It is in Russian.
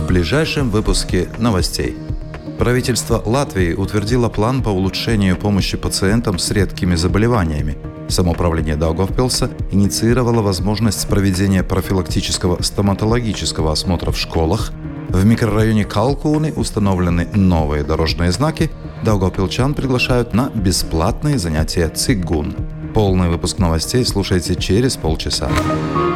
ближайшем выпуске новостей. Правительство Латвии утвердило план по улучшению помощи пациентам с редкими заболеваниями. Самоуправление Даугавпилса инициировало возможность проведения профилактического стоматологического осмотра в школах. В микрорайоне Калкуни установлены новые дорожные знаки. Даугавпилчан приглашают на бесплатные занятия цигун. Полный выпуск новостей слушайте через полчаса.